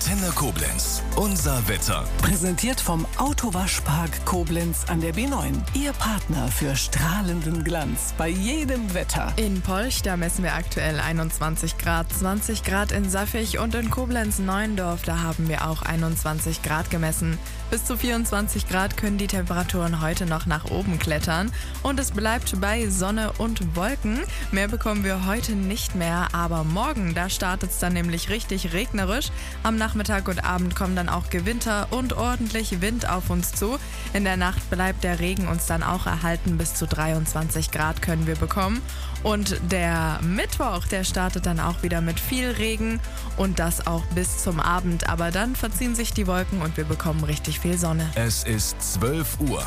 Antenne Koblenz. Unser Wetter. Präsentiert vom Autowaschpark Koblenz an der B9. Ihr Partner für strahlenden Glanz bei jedem Wetter. In Polch, da messen wir aktuell 21 Grad, 20 Grad in Saffig und in Koblenz-Neuendorf, da haben wir auch 21 Grad gemessen. Bis zu 24 Grad können die Temperaturen heute noch nach oben klettern und es bleibt bei Sonne und Wolken. Mehr bekommen wir heute nicht mehr, aber morgen, da startet es dann nämlich richtig regnerisch. Am Nachmittag und Abend kommen dann auch Gewitter und ordentlich Wind auf uns zu. In der Nacht bleibt der Regen uns dann auch erhalten. Bis zu 23 Grad können wir bekommen. Und der Mittwoch, der startet dann auch wieder mit viel Regen und das auch bis zum Abend. Aber dann verziehen sich die Wolken und wir bekommen richtig viel Sonne. Es ist 12 Uhr.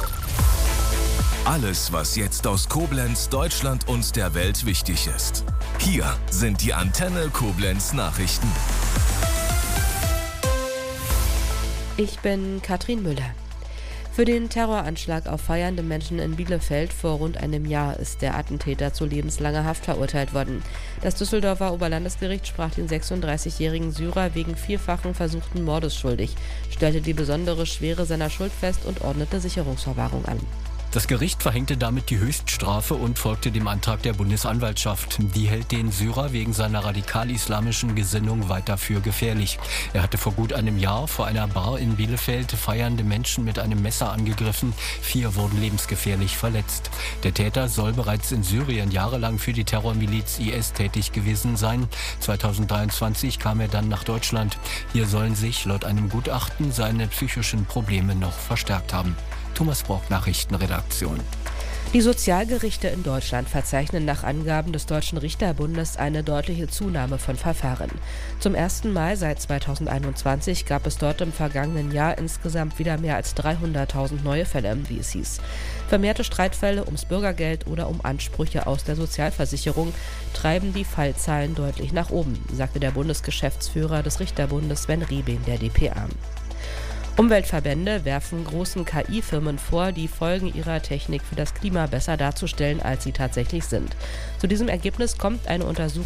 Alles, was jetzt aus Koblenz, Deutschland und der Welt wichtig ist. Hier sind die Antenne Koblenz Nachrichten. Ich bin Katrin Müller. Für den Terroranschlag auf feiernde Menschen in Bielefeld vor rund einem Jahr ist der Attentäter zu lebenslanger Haft verurteilt worden. Das Düsseldorfer Oberlandesgericht sprach den 36-jährigen Syrer wegen vierfachen versuchten Mordes schuldig, stellte die besondere Schwere seiner Schuld fest und ordnete Sicherungsverwahrung an. Das Gericht verhängte damit die Höchststrafe und folgte dem Antrag der Bundesanwaltschaft. Die hält den Syrer wegen seiner radikal-islamischen Gesinnung weiter für gefährlich. Er hatte vor gut einem Jahr vor einer Bar in Bielefeld feiernde Menschen mit einem Messer angegriffen. 4 wurden lebensgefährlich verletzt. Der Täter soll bereits in Syrien jahrelang für die Terrormiliz IS tätig gewesen sein. 2023 kam er dann nach Deutschland. Hier sollen sich laut einem Gutachten seine psychischen Probleme noch verstärkt haben. Thomas Brock, Nachrichtenredaktion. Die Sozialgerichte in Deutschland verzeichnen nach Angaben des Deutschen Richterbundes eine deutliche Zunahme von Verfahren. Zum ersten Mal seit 2021 gab es dort im vergangenen Jahr insgesamt wieder mehr als 300.000 neue Fälle, wie es hieß. Vermehrte Streitfälle ums Bürgergeld oder um Ansprüche aus der Sozialversicherung treiben die Fallzahlen deutlich nach oben, sagte der Bundesgeschäftsführer des Richterbundes Sven Riebing der dpa. Umweltverbände werfen großen KI-Firmen vor, die Folgen ihrer Technik für das Klima besser darzustellen, als sie tatsächlich sind. Zu diesem Ergebnis kommt eine Untersuchung